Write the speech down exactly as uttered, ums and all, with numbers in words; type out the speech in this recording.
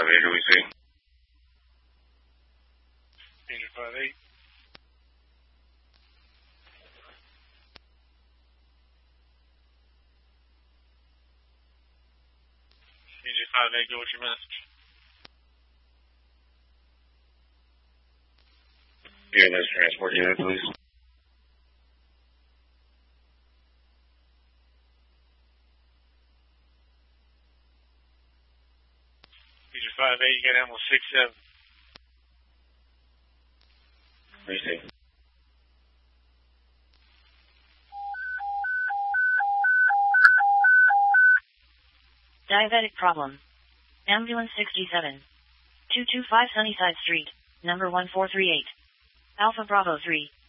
five eight, who we see? Danger five eight. Danger five eight, go with your message. You're in this transport unit, please. Danger five eight, you got animal six seven. Receive. Diabetic problem. Ambulance sixty-seven. two two five Sunnyside Street, number one four three eight. Alpha Bravo three.